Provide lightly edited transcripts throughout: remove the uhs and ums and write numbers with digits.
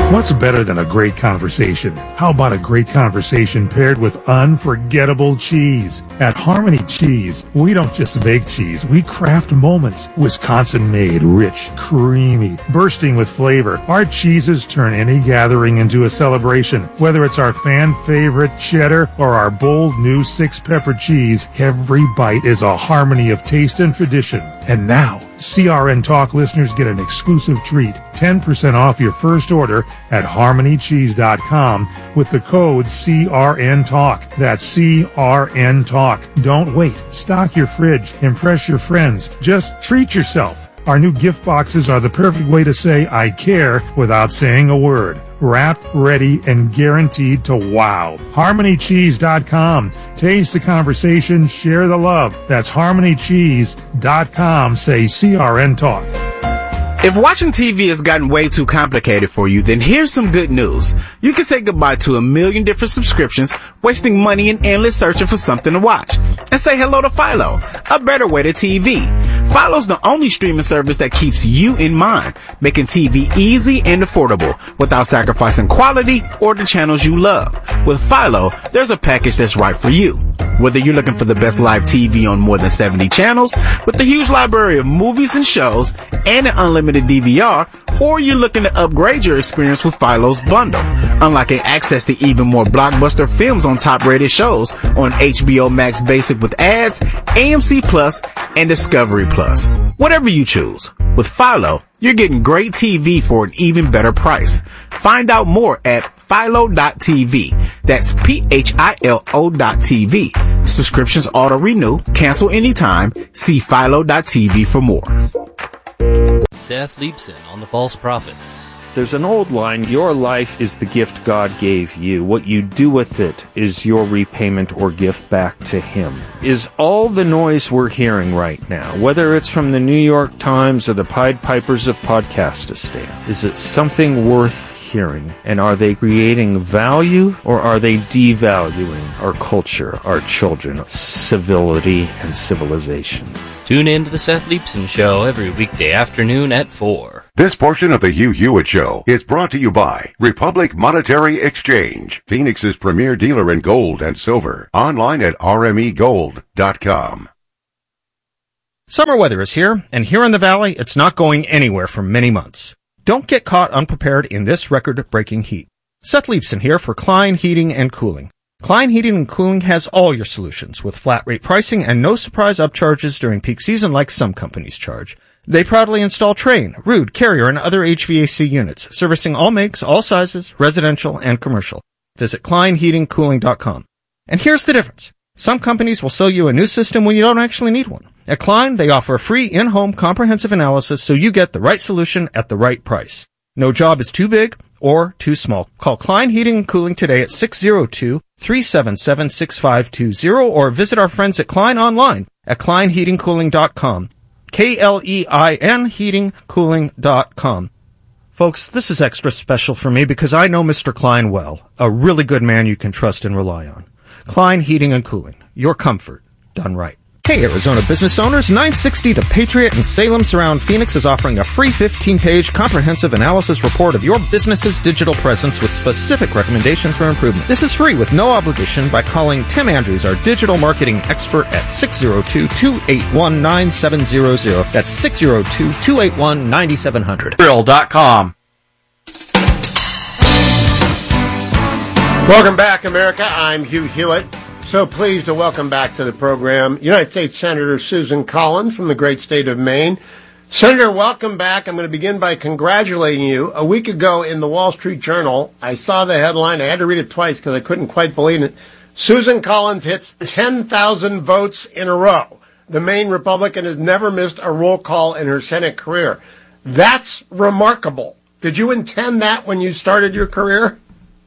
What's better than a great conversation? How about a great conversation paired with unforgettable cheese? At Harmony Cheese, we don't just make cheese, we craft moments. Wisconsin-made, rich, creamy, bursting with flavor. Our cheeses turn any gathering into a celebration. Whether it's our fan-favorite cheddar or our bold new 6-pepper cheese, every bite is a harmony of taste and tradition. And now, CRN Talk listeners get an exclusive treat, 10% off your first order at harmonycheese.com with the code CRN Talk. That's CRN Talk. Don't wait. Stock your fridge. Impress your friends. Just treat yourself. Our new gift boxes are the perfect way to say I care without saying a word. Wrapped, ready, and guaranteed to wow. HarmonyCheese.com. Taste the conversation, share the love. That's HarmonyCheese.com. Say CRN Talk. If watching TV has gotten way too complicated for you, then here's some good news. You can say goodbye to a million different subscriptions, wasting money and endless searching for something to watch. And say hello to Philo, a better way to TV. Philo's the only streaming service that keeps you in mind, making TV easy and affordable without sacrificing quality or the channels you love. With Philo, there's a package that's right for you. Whether you're looking for the best live TV on more than 70 channels, with a huge library of movies and shows, and an unlimited DVR, or you're looking to upgrade your experience with Philo's bundle, unlocking access to even more blockbuster films on top-rated shows on HBO Max Basic with ads, AMC Plus, and Discovery Plus. Whatever you choose. With Philo, you're getting great TV for an even better price. Find out more at Philo.tv. That's PHILO.tv. Subscriptions auto-renew. Cancel anytime. See Philo.tv for more. Seth Leibson on The False Prophets. There's an old line, your life is the gift God gave you. What you do with it is your repayment or gift back to Him. Is all the noise we're hearing right now, whether it's from the New York Times or the Pied Pipers of Podcastistan, is it something worth hearing? And are they creating value or are they devaluing our culture, our children, civility, and civilization? Tune in to the Seth Leibson Show every weekday afternoon at 4. This portion of the Hugh Hewitt Show is brought to you by Republic Monetary Exchange, Phoenix's premier dealer in gold and silver. Online at rmegold.com. Summer weather is here, and here in the Valley, it's not going anywhere for many months. Don't get caught unprepared in this record-breaking heat. Seth Leibson here for Klein Heating and Cooling. Klein Heating and Cooling has all your solutions with flat rate pricing and no surprise upcharges during peak season like some companies charge. They proudly install Trane, Ruud, Carrier, and other HVAC units, servicing all makes, all sizes, residential and commercial. Visit KleinHeatingCooling.com. And here's the difference. Some companies will sell you a new system when you don't actually need one. At Klein, they offer a free in-home comprehensive analysis so you get the right solution at the right price. No job is too big or too small. Call Klein Heating and Cooling today at 602-377-6520 or visit our friends at Klein online at KleinHeatingCooling.com. KLEIN heatingcooling.com. Folks, this is extra special for me because I know Mr. Klein well, a really good man you can trust and rely on. Klein Heating and Cooling. Your comfort done right. Hey, Arizona business owners, 960 The Patriot in Salem Surround Phoenix is offering a free 15-page comprehensive analysis report of your business's digital presence with specific recommendations for improvement. This is free with no obligation by calling Tim Andrews, our digital marketing expert, at 602-281-9700. That's 602-281-9700. Thrill.com. Welcome back, America. I'm Hugh Hewitt. So pleased to welcome back to the program United States Senator Susan Collins from the great state of Maine. Senator, welcome back. I'm going to begin by congratulating you. A week ago in the Wall Street Journal, I saw the headline. I had to read it twice because I couldn't quite believe it. Susan Collins hits 10,000 votes in a row. The Maine Republican has never missed a roll call in her Senate career. That's remarkable. Did you intend that when you started your career?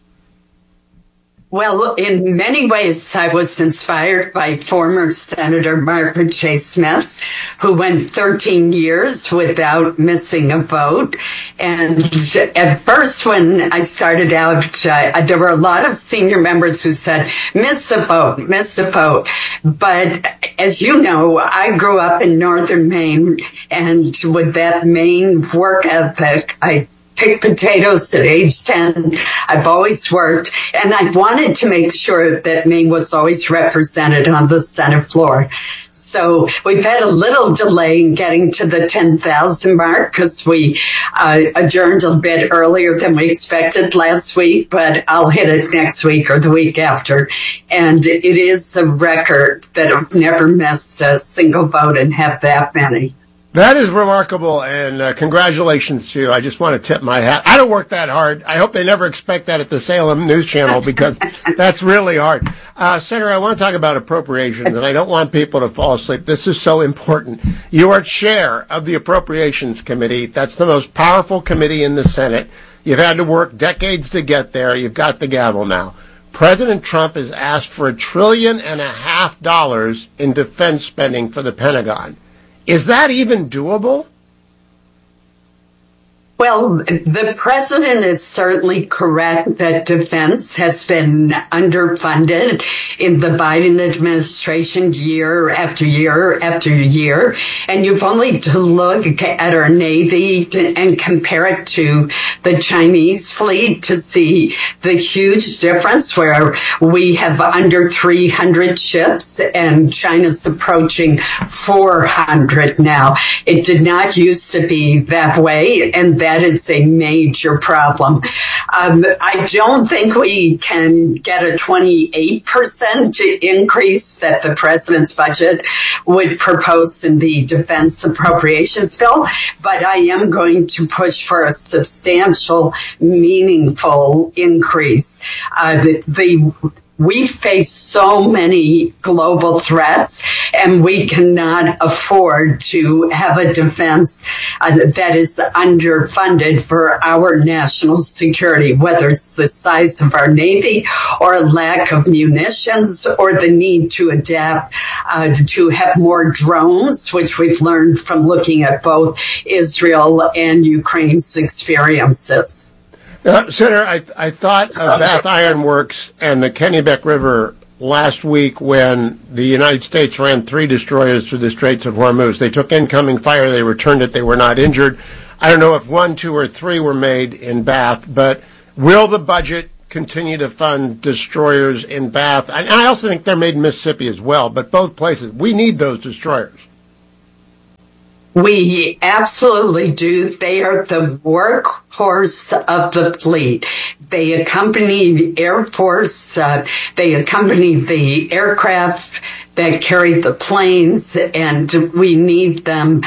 Well, in many ways, I was inspired by former Senator Margaret J. Smith, who went 13 years without missing a vote. And at first, when I started out, there were a lot of senior members who said, miss a vote, miss a vote. But as you know, I grew up in northern Maine, and with that Maine work ethic, I picked potatoes at age 10. I've always worked, and I wanted to make sure that Maine was always represented on the Senate floor. So we've had a little delay in getting to the 10,000 mark because we adjourned a bit earlier than we expected last week, but I'll hit it next week or the week after. And it is a record that I've never missed a single vote and have that many. That is remarkable, and congratulations to you. I just want to tip my hat. I don't work that hard. I hope they never expect that at the Salem News Channel because that's really hard. Senator, I want to talk about appropriations, and I don't want people to fall asleep. This is so important. You are chair of the Appropriations Committee. That's the most powerful committee in the Senate. You've had to work decades to get there. You've got the gavel now. President Trump has asked for $1.5 trillion in defense spending for the Pentagon. Is that even doable? Well, the president is certainly correct that defense has been underfunded in the Biden administration year after year after year. And you've only to look at our Navy and compare it to the Chinese fleet to see the huge difference where we have under 300 ships and China's approaching 400 now. It did not used to be that way, and that is a major problem. I don't think we can get a 28% increase that the president's budget would propose in the defense appropriations bill, but I am going to push for a substantial, meaningful increase. We face so many global threats, and we cannot afford to have a defense that is underfunded for our national security, whether it's the size of our Navy or a lack of munitions or the need to adapt to have more drones, which we've learned from looking at both Israel and Ukraine's experiences. Senator, I thought of Bath Iron Works and the Kennebec River last week when the United States ran 3 destroyers through the Straits of Hormuz. They took incoming fire, they returned it, they were not injured. I don't know if 1, 2, or 3 were made in Bath, but will the budget continue to fund destroyers in Bath? And I also think they're made in Mississippi as well, but both places, we need those destroyers. We absolutely do. They are the workhorse of the fleet. They accompany the Air Force. They accompany the aircraft that carry the planes, and we need them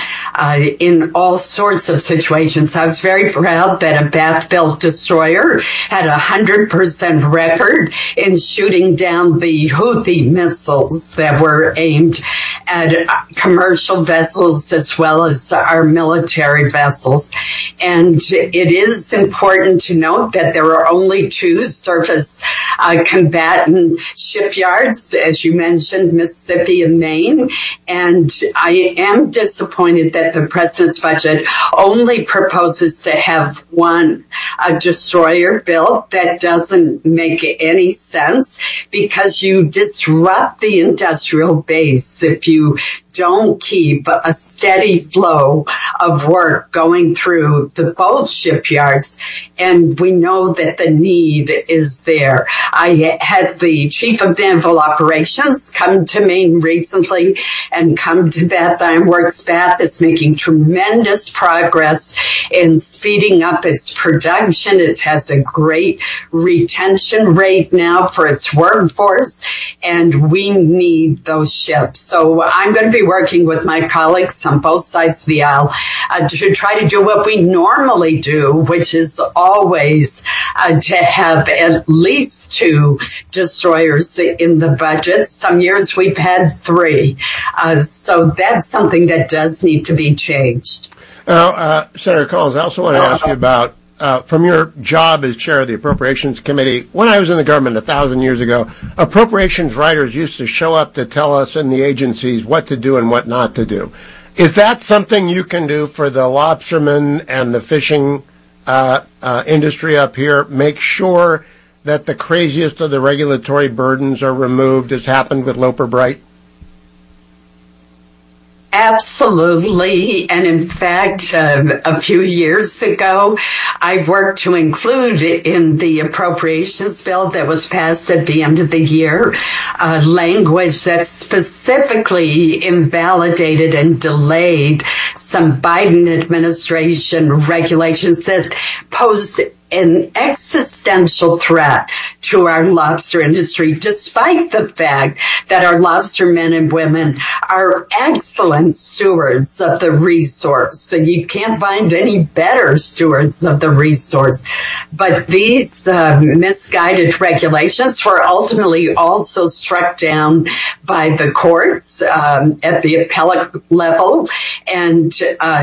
in all sorts of situations. I was very proud that a Bath-built destroyer had a 100% record in shooting down the Houthi missiles that were aimed at commercial vessels as well as our military vessels. And it is important to note that there are only 2 surface combatant shipyards, as you mentioned, Mississippi and Maine. And I am disappointed that the president's budget only proposes to have 1 destroyer built. That doesn't make any sense because you disrupt the industrial base if you don't keep a steady flow of work going through both shipyards, and we know that the need is there. I had the chief of naval operations come to Maine recently and come to Bath Iron Works. Bath is making tremendous progress in speeding up its production. It has a great retention rate now for its workforce, and we need those ships. So I'm going to be working with my colleagues on both sides of the aisle to try to do what we normally do, which is always to have at least 2 destroyers in the budget. Some years we've had 3. So that's something that does need to be changed. Now, Senator Collins, I also want to ask you about from your job as chair of the Appropriations Committee. When I was in the government 1,000 years ago, appropriations writers used to show up to tell us in the agencies what to do and what not to do. Is that something you can do for the lobstermen and the fishing industry up here? Make sure that the craziest of the regulatory burdens are removed, as happened with Loper Bright? Absolutely. And in fact, a few years ago, I worked to include in the appropriations bill that was passed at the end of the year, language that specifically invalidated and delayed some Biden administration regulations that posed an existential threat to our lobster industry, despite the fact that our lobster men and women are excellent stewards of the resource. So you can't find any better stewards of the resource. But these misguided regulations were ultimately also struck down by the courts at the appellate level, and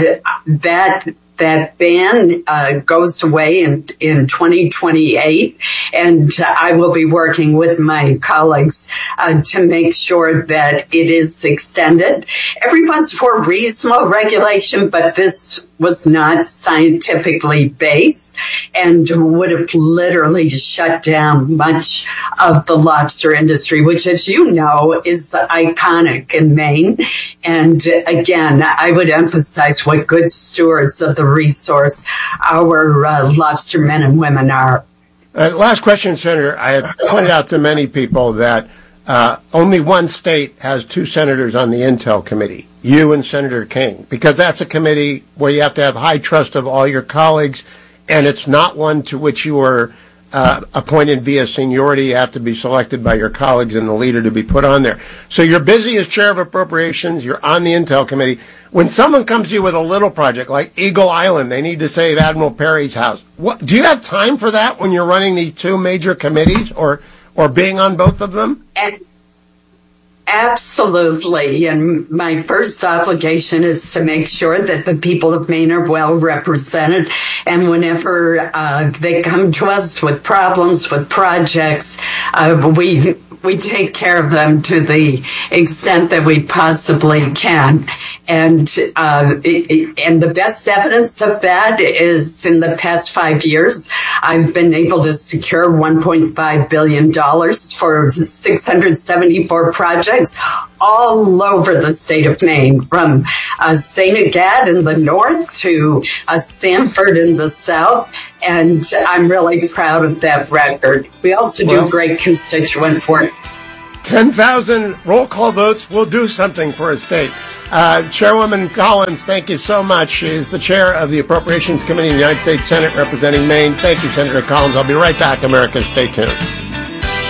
that ban goes away in 2028, and I will be working with my colleagues to make sure that it is extended. Everyone's for reasonable regulation, but this was not scientifically based and would have literally shut down much of the lobster industry, which, as you know, is iconic in Maine. And again, I would emphasize what good stewards of the resource our lobster men and women are. Last question, Senator. I have pointed out to many people that only one state has two senators on the Intel Committee, you and Senator King, because that's a committee where you have to have high trust of all your colleagues, and it's not one to which you are appointed via seniority. You have to be selected by your colleagues and the leader to be put on there. So you're busy as chair of appropriations. You're on the Intel Committee. When someone comes to you with a little project like Eagle Island, they need to save Admiral Perry's house. Do you have time for that when you're running these two major committees or being on both of them? Absolutely. And my first obligation is to make sure that the people of Maine are well represented. And whenever they come to us with problems, with projects, we take care of them to the extent that we possibly can. And the best evidence of that is in the past 5 years, I've been able to secure $1.5 billion for 674 projects all over the state of Maine, from St. Agat in the north to Sanford in the south. And I'm really proud of that record. We also do great constituent work. 10,000 roll call votes will do something for a state. Chairwoman Collins, thank you so much. She is the chair of the Appropriations Committee in the United States Senate representing Maine. Thank you, Senator Collins. I'll be right back, America. Stay tuned.